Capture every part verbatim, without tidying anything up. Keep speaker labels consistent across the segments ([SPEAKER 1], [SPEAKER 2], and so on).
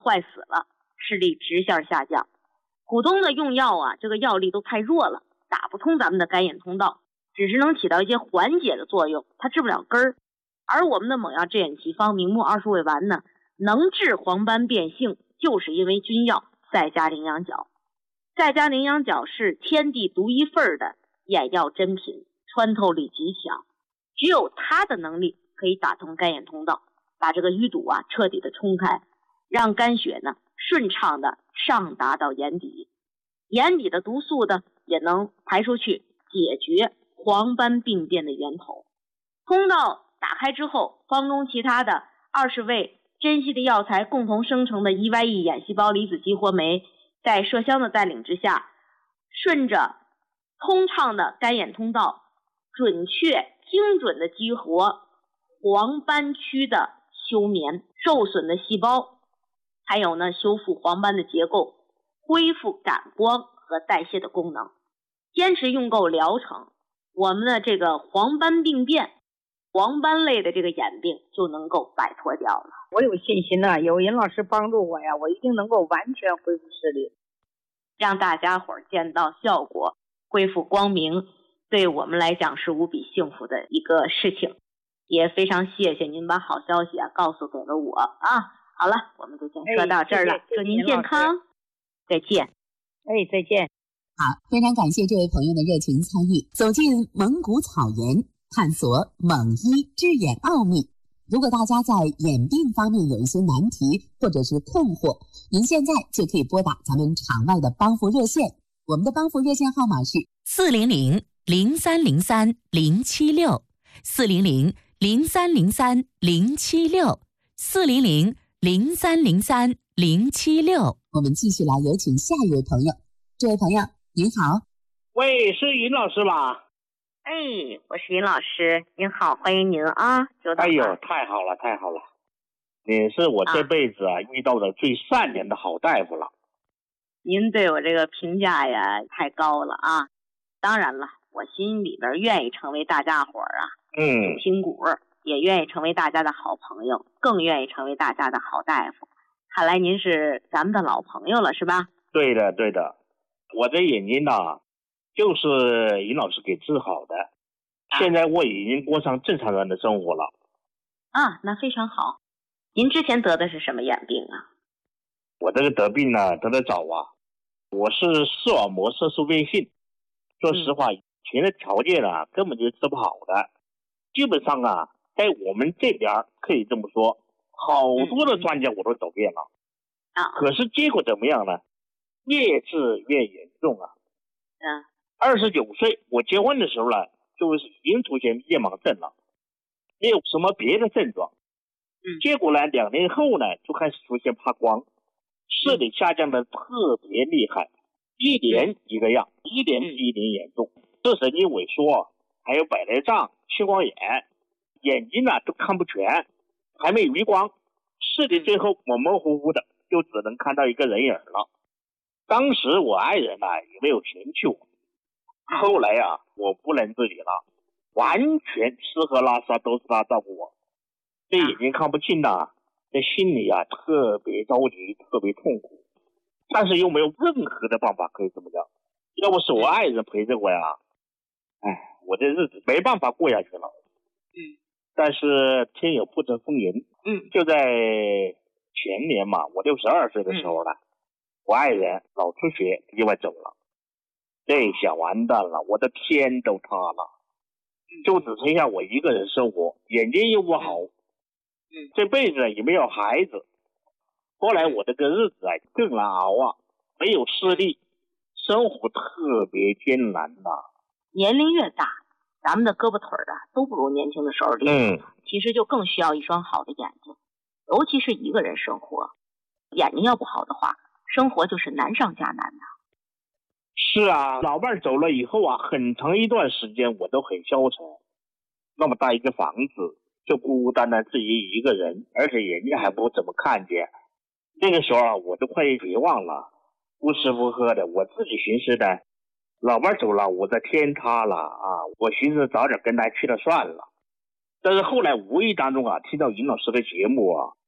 [SPEAKER 1] 坏死了，视力直线下降。股东的用药啊，这个药力都太弱了，打不通咱们的干眼通道，只是能起到一些缓解的作用，它治不了根儿。而我们的猛药治眼奇方明目二数味丸呢，能治黄斑变性，就是因为君药再加羚羊角。再加羚羊角是天地独一份的眼药珍品，穿透力极强，只有它的能力可以打通干眼通道，把这个淤堵啊彻底的冲开，让肝血呢顺畅的上达到眼底，眼底的毒素呢也能排出去，解决黄斑病变的源头。通道打开之后，方中其他的二十味珍稀的药材共同生成的 E Y E 眼细胞离子激活酶，在麝香的带领之下，顺着通畅的干眼通道，准确精准的激活黄斑区的休眠受损的细胞，还有呢修复黄斑的结构，恢复感光和代谢的功能。坚持用够疗程，我们的这个黄斑病变黄斑类的这个眼病就能够摆脱掉了。
[SPEAKER 2] 我有信心呢、啊，有尹老师帮助我呀，我一定能够完全恢复视力，
[SPEAKER 1] 让大家伙儿见到效果，恢复光明，对我们来讲是无比幸福的一个事情。也非常谢谢您把好消息啊告诉给了我啊。好了，我们就先说到这儿了，
[SPEAKER 2] 哎、谢谢
[SPEAKER 1] 祝您健康，再见。
[SPEAKER 2] 哎，再见。
[SPEAKER 3] 好，非常感谢这位朋友的热情参与，走进蒙古草原，探索蒙医治眼奥秘。如果大家在眼病方面有一些难题或者是困惑，您现在就可以拨打咱们场外的帮扶热线，我们的帮扶热线号码是
[SPEAKER 4] 四零零零三零三零七六四零零零三零三零七六四零零零三零三零七六。
[SPEAKER 3] 我们继续来有请下一位朋友。这位朋友您好。
[SPEAKER 5] 喂，是尹老师吧？
[SPEAKER 1] 哎，我是尹老师，您好，欢迎您啊！
[SPEAKER 5] 哎呦，太好了，太好了！你是我这辈子啊、啊遇到的最善良的好大夫了。
[SPEAKER 1] 您对我这个评价呀太高了啊！当然了，我心里边愿意成为大家伙儿啊，
[SPEAKER 5] 嗯，
[SPEAKER 1] 听股也愿意成为大家的好朋友，更愿意成为大家的好大夫。看来您是咱们的老朋友了，是吧？
[SPEAKER 5] 对的，对的。我这眼睛呢、啊，就是尹老师给治好的，现在我已经过上正常人的生活了。
[SPEAKER 1] 啊，那非常好。您之前得的是什么眼病啊？
[SPEAKER 5] 我这个得病呢，得得早啊。我是视网膜色素变性。说实话，以前的条件啊，根本就治不好的。基本上啊，在我们这边可以这么说，好多的专家我都走遍了。
[SPEAKER 1] 啊、嗯，
[SPEAKER 5] 可是结果怎么样呢？越治越严重啊。
[SPEAKER 1] 嗯。
[SPEAKER 5] 二十九岁，我结婚的时候呢，就是已经出现夜盲症了，没有什么别的症状。
[SPEAKER 1] 嗯。
[SPEAKER 5] 结果呢，两年后呢，就开始出现怕光，视力下降的特别厉害，一年一个样，一年比一年严重。视神经萎缩，还有白内障、青光眼，眼睛呢都看不全，还没有余光，视力最后模模糊糊的，就只能看到一个人影了。当时我爱人呢也没有嫌弃我。后来啊，我不能自理了，完全吃喝拉撒都是他照顾我。这眼睛看不清呐，这心里啊特别着急，特别痛苦，但是又没有任何的办法可以这么讲。要不是我爱人陪着我呀，哎，我这日子没办法过下去了。
[SPEAKER 1] 嗯。
[SPEAKER 5] 但是天有不测风云。
[SPEAKER 1] 嗯。
[SPEAKER 5] 就在前年嘛，我六十二岁的时候呢，嗯、我爱人脑出血意外走了。这下完蛋了，我的天都塌了，就只剩下我一个人生活，眼睛又不好，
[SPEAKER 1] 嗯，
[SPEAKER 5] 这辈子也没有孩子。后来我这个日子啊更难熬啊，没有视力，生活特别艰难呐、啊。
[SPEAKER 1] 年龄越大，咱们的胳膊腿儿啊都不如年轻的时候厉害。
[SPEAKER 5] 嗯，
[SPEAKER 1] 其实就更需要一双好的眼睛，尤其是一个人生活，眼睛要不好的话，生活就是难上加难的。
[SPEAKER 5] 是啊，老伴走了以后啊，很长一段时间我都很消沉。那么大一个房子，就孤孤单单自己一个人，而且人家还不怎么看见。那个时候啊，我都快绝望了，不吃不喝的。我自己寻思的，老伴走了，我的天塌了啊！我寻思早点跟他去了算了。但是后来无意当中啊，听到尹老师的节目啊，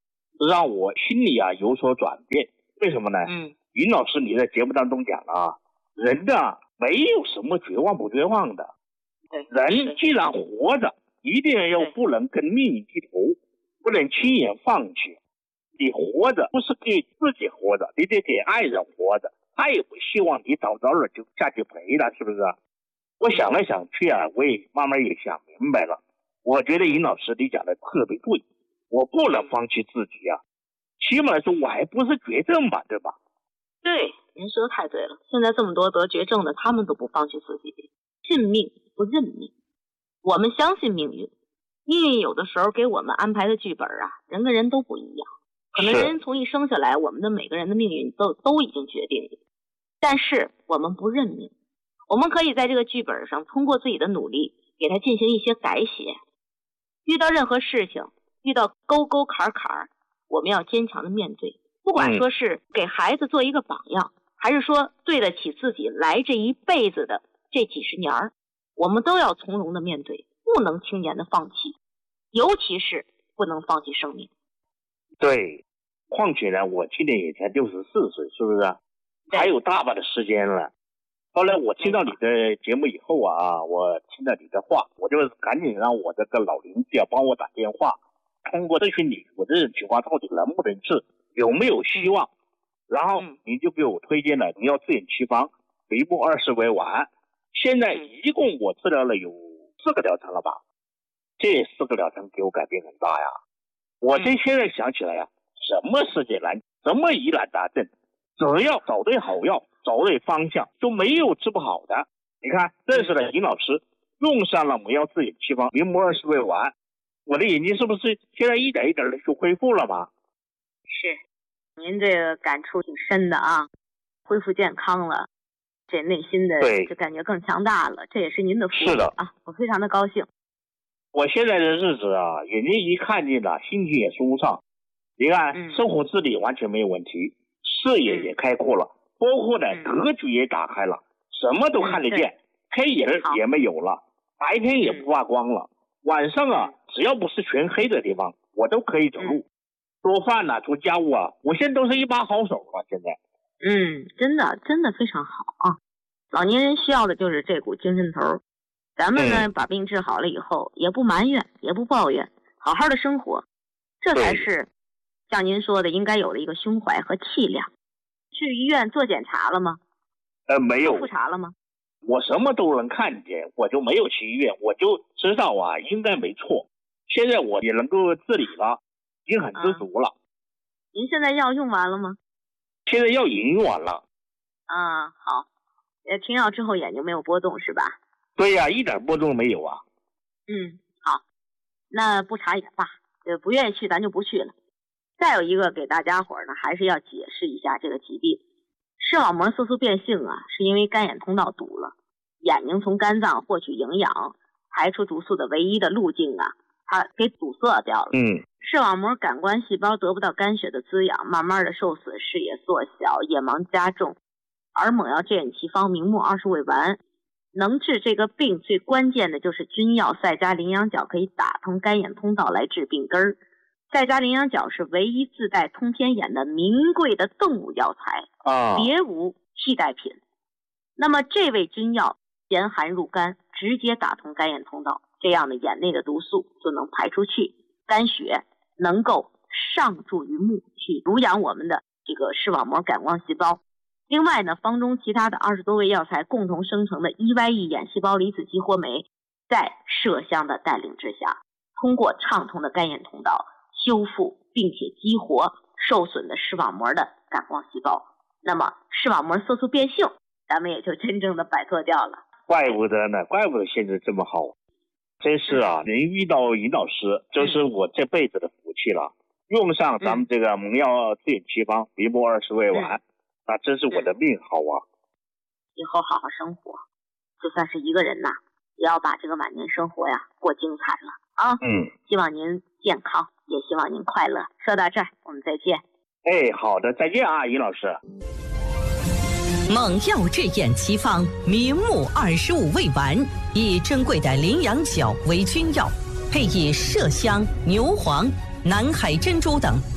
[SPEAKER 5] 让我心里啊有所转变。为什么呢？
[SPEAKER 1] 嗯，
[SPEAKER 5] 云老师你在节目当中讲了啊，人啊没有什么绝望不绝望的，
[SPEAKER 1] 对，
[SPEAKER 5] 人既然活着，一定要不能跟命运低头，不能轻言放弃。你活着不是给自己活着，你得给爱人活着，他也不希望你早早的就下去陪了，是不是？我想来想去啊，我也慢慢也想明白了。我觉得尹老师你讲的特别对，我不能放弃自己啊，起码来说我还不是绝症嘛，对吧？
[SPEAKER 1] 对，您说的太对了。现在这么多得绝症的，他们都不放弃自己，信命不认命。我们相信命运，命运有的时候给我们安排的剧本啊，人跟人都不一样。可能人从一生下来，我们的每个人的命运都都已经决定了，但是我们不认命，我们可以在这个剧本上通过自己的努力给它进行一些改写。遇到任何事情，遇到沟沟坎坎，我们要坚强的面对，不管说是给孩子做一个榜样，还是说对得起自己来这一辈子的这几十年，我们都要从容的面对，不能轻言的放弃，尤其是不能放弃生命。
[SPEAKER 5] 对，况且呢，我今年也才六十四岁，是不是？还有大把的时间了。后来我听到你的节目以后啊，我听到你的话，我就赶紧让我这个老邻居啊帮我打电话，通过咨询你我这种情况到底能不能治，有没有希望。然后你就给我推荐了你要自圆其方，回部二十为丸。现在一共我治疗了有四个疗程了吧？这四个疗程给我改变很大呀。我这现在想起来呀、啊，什么世界难，什么疑难杂症，只要找对好药，找对方向，就没有治不好的。你看，认识了尹老师，用上了我要自圆其方，明目二十为丸，我的眼睛是不是现在一点一点的就恢复了吗？
[SPEAKER 1] 是，您这个感触挺深的啊，恢复健康了，这内心的就感觉更强大了，这也是您的福气啊，我非常的高兴。
[SPEAKER 5] 我现在的日子啊，眼睛一看见了，心情也舒畅。你看，嗯、生活自理完全没有问题，视野也开阔了，包括呢、嗯、格局也打开了，什么都看得见，黑影也没有了，白天也不发光了，晚上啊，只要不是全黑的地方，我都可以走路，做饭呐、啊，做家务啊，我现在都是一把好手了。现在，
[SPEAKER 1] 嗯，真的真的非常好啊！老年人需要的就是这股精神头。咱们呢，把病治好了以后，也不埋怨，也不抱怨，好好的生活，这才是像您说的应该有的一个胸怀和气量。去医院做检查了吗？
[SPEAKER 5] 呃，没有。
[SPEAKER 1] 复查了吗？
[SPEAKER 5] 我什么都能看见，我就没有去医院，我就知道啊，应该没错。现在我也能够自理了，已经很知足了。啊、
[SPEAKER 1] 您现在药用完了吗？
[SPEAKER 5] 现在药已经用完了。
[SPEAKER 1] 啊，好。呃，停药之后眼睛没有波动是吧？
[SPEAKER 5] 对呀、啊，一点波动没有啊。
[SPEAKER 1] 嗯，好，那不查也罢，呃，不愿意去咱就不去了。再有一个给大家伙呢，还是要解释一下这个疾病。视网膜色素变性啊，是因为干眼通道堵了，眼睛从肝脏获取营养、排出毒素的唯一的路径啊，它给堵塞掉了。
[SPEAKER 5] 嗯，
[SPEAKER 1] 视网膜感官细胞得不到肝血的滋养，慢慢的受损，视野缩小，夜盲加重。而猛药自圆其方，明目二十为丸。能治这个病最关键的就是君药赛迦羚羊角可以打通肝眼通道来治病根儿。赛迦羚羊角是唯一自带通天眼的名贵的动物药材啊，别无替代品。那么这味君药咸寒入肝，直接打通肝眼通道，这样的眼内的毒素就能排出去，肝血能够上注于目，去濡养我们的这个视网膜感光细胞。另外呢，方中其他的二十多味药材共同生成的 E Y E 眼细胞离子激活酶，在麝香的带领之下，通过畅通的肝眼通道，修复并且激活受损的视网膜的感光细胞，那么视网膜色素变性，咱们也就真正的摆脱掉了。
[SPEAKER 5] 怪不得呢，怪不得现在这么好，真是啊，能遇到尹老师，就是我这辈子的福气了。用上咱们这个蒙药自圆其方，明目二十为丸。那真是我的命好啊！
[SPEAKER 1] 以后好好生活，就算是一个人呐，也要把这个晚年生活呀过精彩了啊！嗯，希望您健康，也希望您快乐。说到这儿，我们再见。
[SPEAKER 5] 哎，好的，再见啊，尹老师。
[SPEAKER 4] 猛药治眼奇方，明目二十五味丸，以珍贵的羚羊角为君药，配以麝香、牛黄、南海珍珠等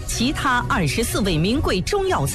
[SPEAKER 6] 其他二十四味名贵中药材。